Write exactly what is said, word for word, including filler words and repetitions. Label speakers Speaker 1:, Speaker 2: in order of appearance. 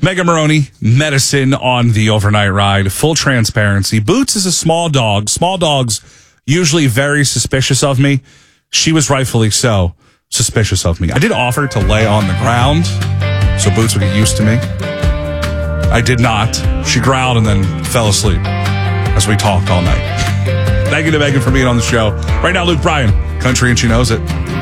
Speaker 1: Megan Maroney, medicine on the overnight ride. Full transparency. Boots is a small dog. Small dogs usually very suspicious of me. She was rightfully so suspicious of me. I did offer to lay on the ground so Boots would get used to me. I did not. She growled and then fell asleep as we talked all night. Thank you to Megan for being on the show. Right now, Luke Bryan, Country and She Knows It.